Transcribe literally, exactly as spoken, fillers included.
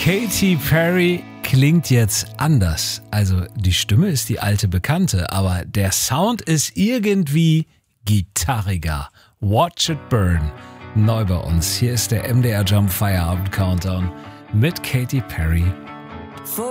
Katy Perry klingt jetzt anders. Also die Stimme ist die alte Bekannte, aber der Sound ist irgendwie gitarriger. Watch it burn. Neu bei uns. Hier ist der M D R Jump Feierabend Countdown mit Katy Perry.